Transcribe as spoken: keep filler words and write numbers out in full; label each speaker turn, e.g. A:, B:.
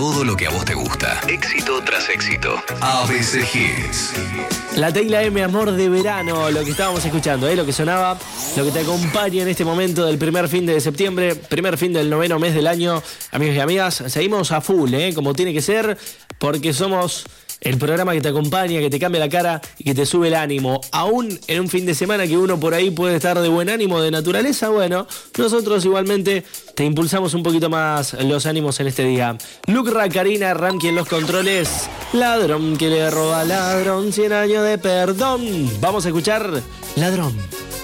A: todo lo que a vos te gusta. Éxito tras éxito. A B C Hits.
B: La tecla M, amor de verano, lo que estábamos escuchando, ¿eh? Lo que sonaba, lo que te acompaña en este momento del primer fin de septiembre, primer fin del noveno mes del año. Amigos y amigas, seguimos a full, ¿eh? Como tiene que ser, porque somos el programa que te acompaña, que te cambia la cara y que te sube el ánimo. Aún en un fin de semana que uno por ahí puede estar de buen ánimo, de naturaleza, bueno, nosotros igualmente te impulsamos un poquito más los ánimos en este día. Lucra, Karina, Ramki en los controles. Ladrón que le roba ladrón, cien años de perdón. Vamos a escuchar Ladrón.